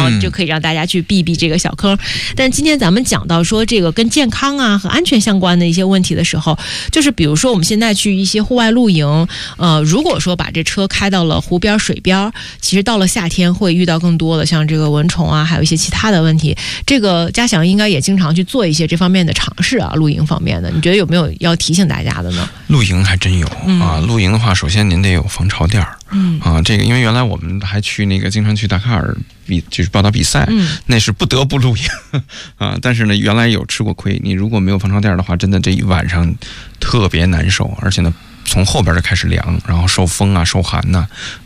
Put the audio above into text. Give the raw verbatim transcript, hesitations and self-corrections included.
后就可以让大家去避避这个小坑。但今天咱们讲到说这个跟健康啊和安全相关的一些问题的时候，就是比如说我们现在去一些户外露营，呃，如果说把这车开到了湖边水边，其实到了夏天会遇到更多的像这个蚊虫啊，还有一些其他的问题。这个嘉祥应该也经常去做一些这方面的尝试啊，露营方面的，你觉得有没有要提醒大家的呢？ 露营还真有、嗯、啊，露营的话，首先您得有防潮垫儿。嗯啊，这个因为原来我们还去那个经常去达喀尔比就是报道比赛，嗯，那是不得不露营啊。但是呢，原来有吃过亏，你如果没有防潮垫的话，真的这一晚上特别难受，而且呢，从后边就开始凉，然后受风啊、受寒呐、